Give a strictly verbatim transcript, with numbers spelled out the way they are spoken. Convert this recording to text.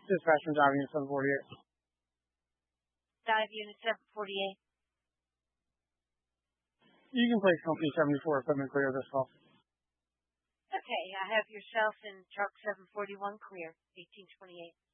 Dispatch from Dive Unit seven forty-eight. Dive Unit seven forty-eight. You can place Company seventy-four equipment clear this call. Okay, I have yourself and truck seven forty-one clear, eighteen twenty-eight.